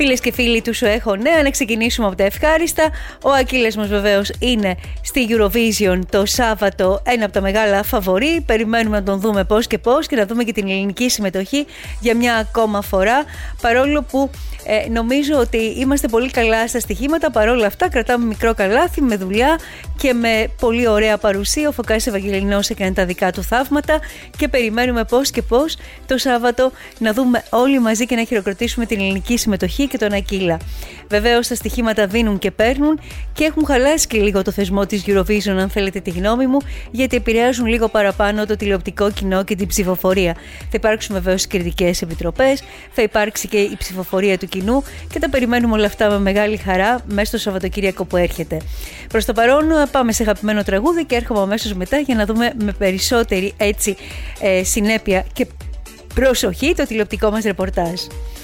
Φίλες και φίλοι του Σου Έχω Νέα, να ξεκινήσουμε από τα ευχάριστα. Ο Ακύλες μας βεβαίως είναι στη Eurovision το Σάββατο, ένα από τα μεγάλα φαβορί. Περιμένουμε να τον δούμε πώς και πώς και να δούμε και την ελληνική συμμετοχή για μια ακόμα φορά. Παρόλο που νομίζω ότι είμαστε πολύ καλά στα στοιχήματα, παρόλα αυτά κρατάμε μικρό καλάθι με δουλειά και με πολύ ωραία παρουσία. Ο Φωκάσης Ευαγγελινός έκανε τα δικά του θαύματα και περιμένουμε πώς και πώς το Σάββατο να δούμε όλοι μαζί και να χειροκροτήσουμε την ελληνική συμμετοχή και τον Ακύλα. Βεβαίως τα στοιχήματα δίνουν και παίρνουν και έχουν χαλάσει και λίγο το θεσμό της Eurovision, αν θέλετε τη γνώμη μου, γιατί επηρεάζουν λίγο παραπάνω το τηλεοπτικό κοινό και την ψηφοφορία. Θα υπάρξουν βεβαίως κριτικές επιτροπές, θα υπάρξει και η ψηφοφορία του κοινού και τα περιμένουμε όλα αυτά με μεγάλη χαρά μέσα στο Σαββατοκύριακο που έρχεται. Προς το παρόν πάμε σε αγαπημένο τραγούδι και έρχομαι αμέσως μετά για να δούμε με περισσότερη συνέπεια και προσοχή το τηλεοπτικό μας ρεπορτάζ.